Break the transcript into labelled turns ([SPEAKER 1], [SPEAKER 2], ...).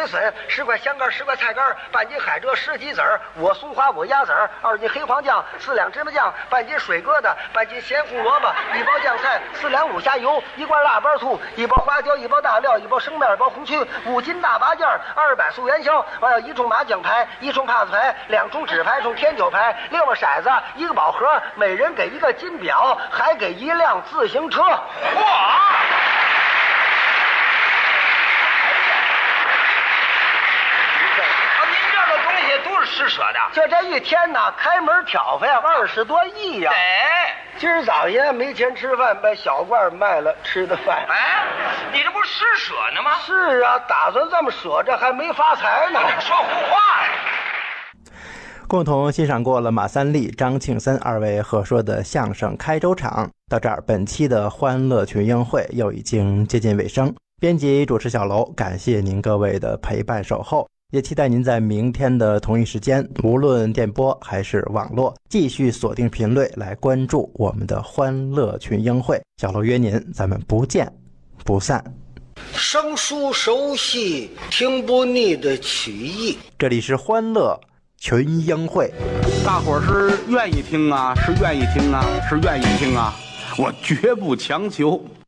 [SPEAKER 1] 水笋，10块香干，10块菜干，半斤海蜇，10鸡子儿，5松花，5鸭子儿，2斤黑黄酱，4两芝麻酱，半斤水疙瘩，半斤咸红萝卜，1包酱菜，4两五虾油，1罐腊八醋，1包花椒，1包大料，1包生面，1包红曲，5斤大八件，200素元宵，还有1冲麻酱排，1冲帕子排，2冲纸排，1冲天酒排，6个骰子，1个宝盒，每人给1个金表，还给1辆自行车。
[SPEAKER 2] 嚯！都是施舍的，
[SPEAKER 1] 就这一天呢，开门挑费20多亿呀！
[SPEAKER 2] 哎，
[SPEAKER 1] 今儿早爷没钱吃饭，把小罐卖了吃的饭。
[SPEAKER 2] 哎，你这不是施舍呢吗？
[SPEAKER 1] 是啊，打算这么舍着，还没发财呢。
[SPEAKER 2] 说胡话呀！
[SPEAKER 3] 共同欣赏过了马三立、张庆森2位合说的相声开州场，到这儿本期的欢乐群英会又已经接近尾声。编辑主持小楼，感谢您各位的陪伴守候。也期待您在明天的同一时间，无论电波还是网络，继续锁定频率来关注我们的欢乐群英会。小楼约您，咱们不见不散。
[SPEAKER 1] 生疏熟悉，听不腻的曲艺。
[SPEAKER 3] 这里是欢乐群英会，
[SPEAKER 4] 大伙儿是愿意听啊，是愿意听啊，是愿意听啊，我绝不强求。